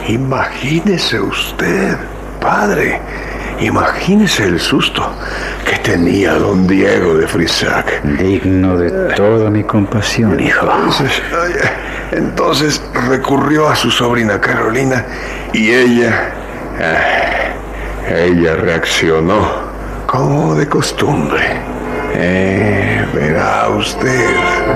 Imagínese usted, padre, imagínese el susto que tenía don Diego de Frisac. Digno de toda mi compasión, hijo. Entonces recurrió a su sobrina Carolina y ella reaccionó como de costumbre. Verá usted.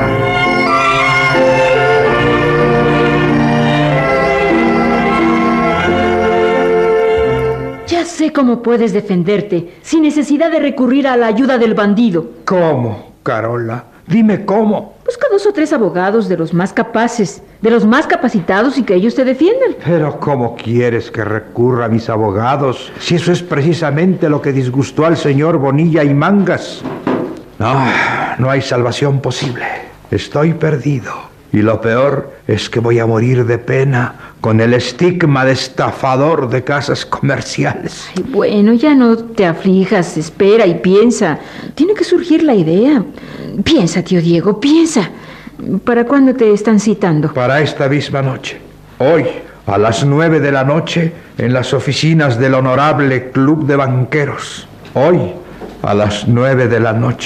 Ya sé cómo puedes defenderte, sin necesidad de recurrir a la ayuda del bandido. ¿Cómo, Carola? Dime cómo. Busca 2 o 3 abogados de los más capaces, de los más capacitados, y que ellos te defiendan. Pero ¿cómo quieres que recurra a mis abogados si eso es precisamente lo que disgustó al señor Bonilla y Mangas? No hay salvación posible. Estoy perdido. Y lo peor es que voy a morir de pena con el estigma de estafador de casas comerciales. Ay, bueno, ya no te aflijas, espera y piensa. Tiene que surgir la idea. Piensa, tío Diego, piensa. ¿Para cuándo te están citando? Para esta misma noche. Hoy, a las 9 de la noche, en las oficinas del Honorable Club de Banqueros. Hoy, a las 9 de la noche.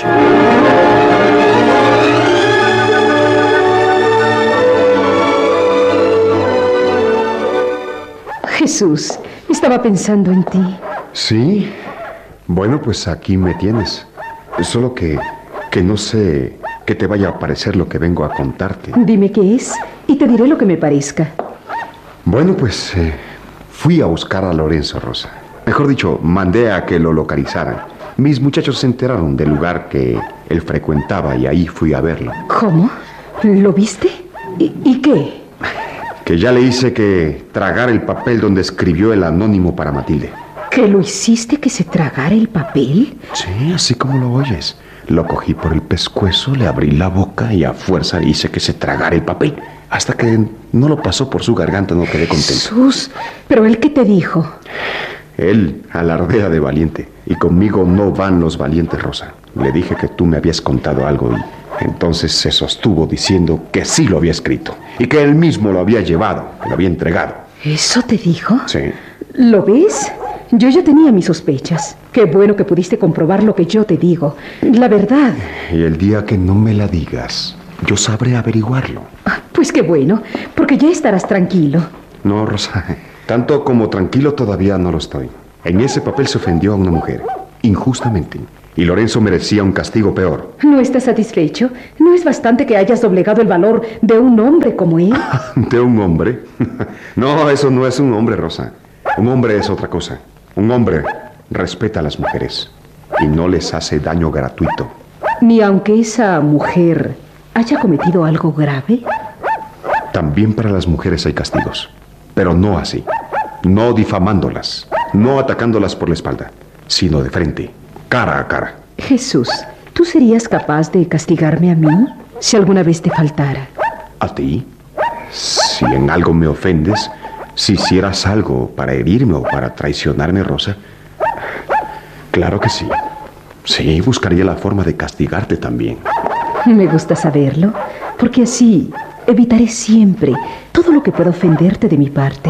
Jesús, estaba pensando en ti. ¿Sí? Bueno, pues aquí me tienes. Solo que no sé qué te vaya a parecer lo que vengo a contarte. Dime qué es y te diré lo que me parezca. Bueno, pues fui a buscar a Lorenzo, Rosa. Mejor dicho, mandé a que lo localizaran. Mis muchachos se enteraron del lugar que él frecuentaba y ahí fui a verlo. ¿Cómo? ¿Lo viste? ¿Y qué? Que ya le hice que tragara el papel donde escribió el anónimo para Matilde. ¿Que lo hiciste que se tragara el papel? Sí, así como lo oyes. Lo cogí por el pescuezo, le abrí la boca y a fuerza hice que se tragara el papel. Hasta que no lo pasó por su garganta no quedé contento. Jesús, ¿pero él qué te dijo? Él alardea de valiente y conmigo no van los valientes, Rosa. Le dije que tú me habías contado algo y entonces se sostuvo diciendo que sí lo había escrito y que él mismo lo había llevado, que lo había entregado. ¿Eso te dijo? Sí. ¿Lo ves? Yo ya tenía mis sospechas. Qué bueno que pudiste comprobar lo que yo te digo. La verdad. Y el día que no me la digas, yo sabré averiguarlo. Pues qué bueno, porque ya estarás tranquilo. No, Rosa, tanto como tranquilo todavía no lo estoy. En ese papel se ofendió a una mujer, injustamente. Y Lorenzo merecía un castigo peor. ¿No estás satisfecho? ¿No es bastante que hayas doblegado el valor de un hombre como él? ¿De un hombre? No, eso no es un hombre, Rosa. Un hombre es otra cosa. Un hombre respeta a las mujeres y no les hace daño gratuito. Ni aunque esa mujer haya cometido algo grave. También para las mujeres hay castigos, pero no así. No difamándolas, no atacándolas por la espalda, sino de frente, cara a cara. Jesús, ¿tú serías capaz de castigarme a mí si alguna vez te faltara? ¿A ti? Si en algo me ofendes, si hicieras algo para herirme o para traicionarme, Rosa, claro que sí. Sí, buscaría la forma de castigarte también. Me gusta saberlo, porque así evitaré siempre todo lo que pueda ofenderte de mi parte.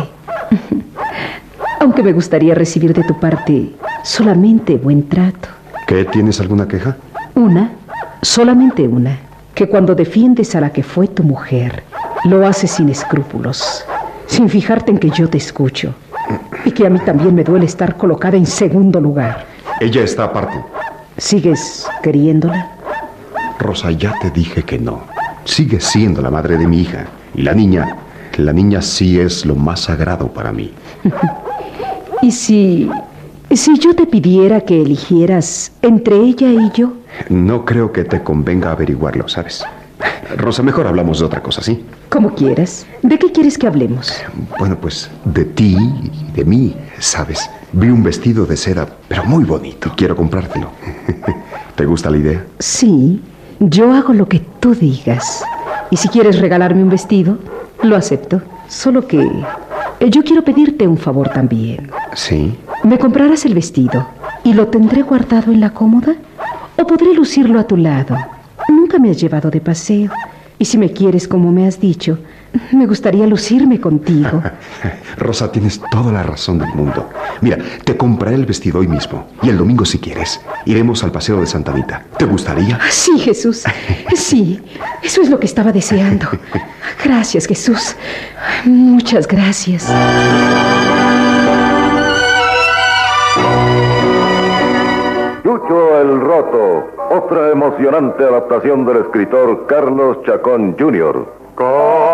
Aunque me gustaría recibir de tu parte solamente buen trato. ¿Qué? ¿Tienes alguna queja? Una, solamente una. Que cuando defiendes a la que fue tu mujer, lo haces sin escrúpulos, sin fijarte en que yo te escucho. Y que a mí también me duele estar colocada en segundo lugar. Ella está aparte. ¿Sigues queriéndola? Rosa, ya te dije que no. Sigue siendo la madre de mi hija. Y la niña sí es lo más sagrado para mí. ¿Y si yo te pidiera que eligieras entre ella y yo? No creo que te convenga averiguarlo, ¿sabes? Rosa, mejor hablamos de otra cosa, ¿sí? Como quieras. ¿De qué quieres que hablemos? Bueno, pues de ti y de mí, ¿sabes? Vi un vestido de seda, pero muy bonito. Quiero comprártelo. ¿Te gusta la idea? Sí, yo hago lo que tú digas. Y si quieres regalarme un vestido, lo acepto. Solo que yo quiero pedirte un favor también. ¿Sí? ¿Me comprarás el vestido y lo tendré guardado en la cómoda? ¿O podré lucirlo a tu lado? Nunca me has llevado de paseo. Y si me quieres como me has dicho, Me gustaría lucirme contigo. Rosa, tienes toda la razón del mundo. Mira, te compraré el vestido hoy mismo. Y el domingo, si quieres, iremos al paseo de Santa Anita. ¿Te gustaría? Sí, Jesús. Sí, eso es lo que estaba deseando. Gracias, Jesús. Muchas gracias. Chucho el Roto, otra emocionante adaptación del escritor Carlos Chacón Jr.